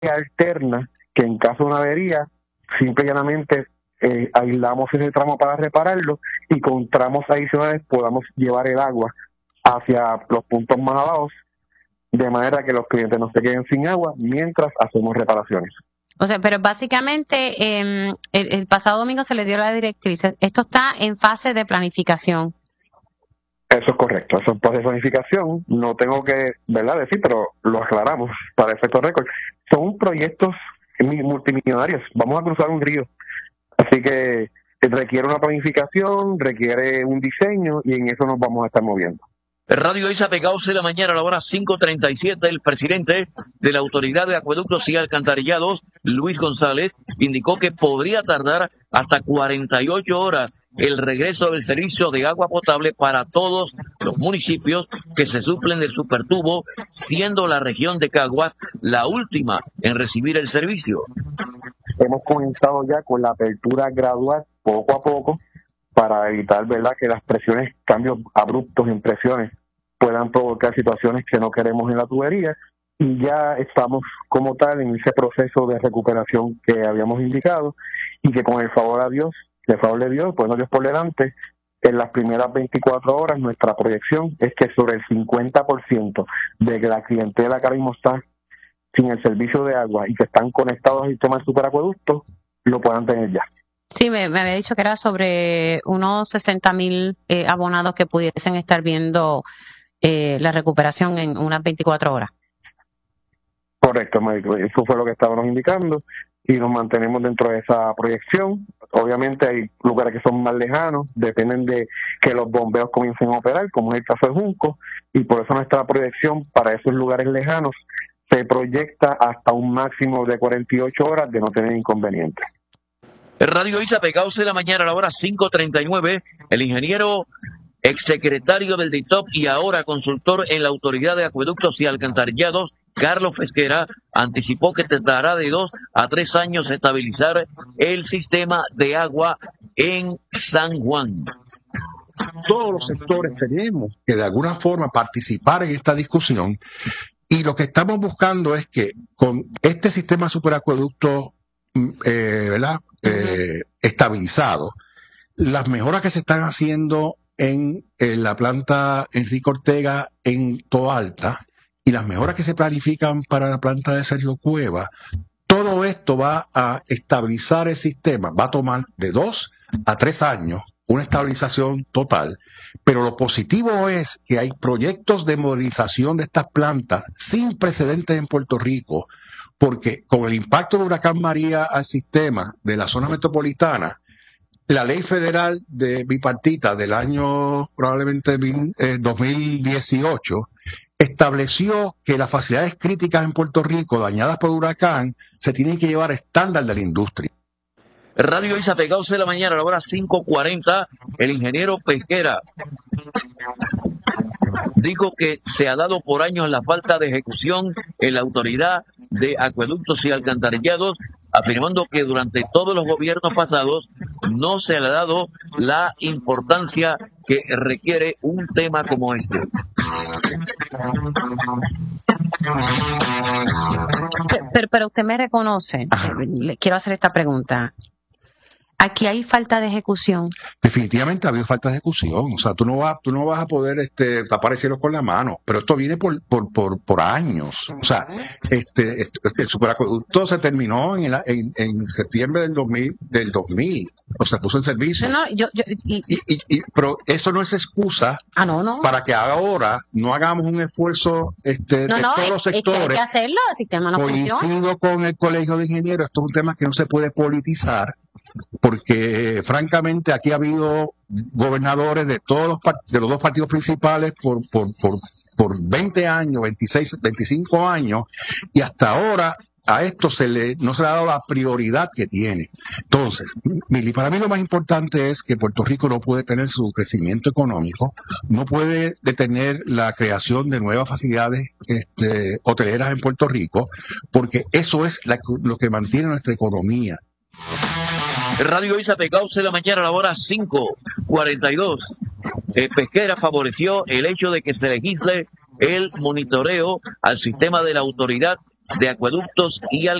alterna que en caso de una avería, simple y llanamente aislamos ese tramo para repararlo y con tramos adicionales podamos llevar el agua hacia los puntos más abajo, de manera que los clientes no se queden sin agua mientras hacemos reparaciones. O sea, pero básicamente el pasado domingo se le dio la directriz. Esto está en fase de planificación. Eso es correcto, eso es fase de planificación. No tengo que, ¿verdad?, decir, pero lo aclaramos para efecto récord. Son proyectos multimillonarios. Vamos a cruzar un río. Así que requiere una planificación, requiere un diseño y en eso nos vamos a estar moviendo. Radio Isa Pegados de la mañana a la hora 5:37, el presidente de la Autoridad de Acueductos y Alcantarillados, Luis González, indicó que podría tardar hasta 48 horas el regreso del servicio de agua potable para todos los municipios que se suplen del supertubo, siendo la región de Caguas la última en recibir el servicio. Hemos comenzado ya con la apertura gradual, poco a poco, para evitar, ¿verdad?, que las presiones, cambios abruptos en presiones puedan provocar situaciones que no queremos en la tubería, y ya estamos como tal en ese proceso de recuperación que habíamos indicado, y que con el favor de Dios, pues no Dios por delante, en las primeras 24 horas nuestra proyección es que sobre el 50% de la clientela que ahora mismo está sin el servicio de agua y que están conectados al sistema de superacueductos, lo puedan tener ya. Sí, me había dicho que era sobre unos 60,000 abonados que pudiesen estar viendo la recuperación en unas 24 horas. Correcto, médico. Eso fue lo que estábamos indicando y nos mantenemos dentro de esa proyección. Obviamente hay lugares que son más lejanos, dependen de que los bombeos comiencen a operar, como es el caso de Junco, y por eso nuestra proyección para esos lugares lejanos se proyecta hasta un máximo de 48 horas de no tener inconvenientes. Radio Isa Pegados de la mañana a la hora 5:39, el ingeniero exsecretario del DITOP y ahora consultor en la Autoridad de Acueductos y Alcantarillados, Carlos Pesquera, anticipó que tardará de 2 a 3 años estabilizar el sistema de agua en San Juan. Todos los sectores tenemos que de alguna forma participar en esta discusión, y lo que estamos buscando es que con este sistema superacueducto ¿verdad? Estabilizado, las mejoras que se están haciendo en la planta Enrique Ortega en Toalta y las mejoras que se planifican para la planta de Sergio Cueva, todo esto va a estabilizar el sistema, va a tomar de 2 a 3 años una estabilización total, pero lo positivo es que hay proyectos de modernización de estas plantas sin precedentes en Puerto Rico, porque con el impacto del huracán María al sistema de la zona metropolitana, la ley federal de bipartita del año probablemente 2018 estableció que las facilidades críticas en Puerto Rico dañadas por huracán se tienen que llevar a estándar de la industria. Radio Isa Pegados de la mañana a la hora 5:40, el ingeniero Pesquera dijo que se ha dado por años la falta de ejecución en la Autoridad de Acueductos y Alcantarillados, afirmando que durante todos los gobiernos pasados no se le ha dado la importancia que requiere un tema como este. Pero usted me reconoce, le quiero hacer esta pregunta. Aquí hay falta de ejecución. Definitivamente ha habido falta de ejecución. O sea, tú no vas a poder tapar el cielo con la mano, pero esto viene por años. O sea, el superacueducto se terminó en septiembre del 2000. O sea, puso en servicio. No, pero eso no es excusa para que ahora no hagamos un esfuerzo de todos los sectores. Hay que hacerlo, el sistema no funciona. Coincido con el Colegio de Ingenieros, esto es un tema que no se puede politizar, porque francamente aquí ha habido gobernadores de los dos partidos principales por 20 años, 26, 25 años, y hasta ahora a esto no se le ha dado la prioridad que tiene. Entonces, Mili, para mí lo más importante es que Puerto Rico no puede tener su crecimiento económico, no puede detener la creación de nuevas facilidades hoteleras en Puerto Rico, porque eso es lo que mantiene nuestra economía. Radio Isa Pegados de la mañana a la hora 5:42. Pesquera favoreció el hecho de que se legisle el monitoreo al sistema de la autoridad de Acueductos y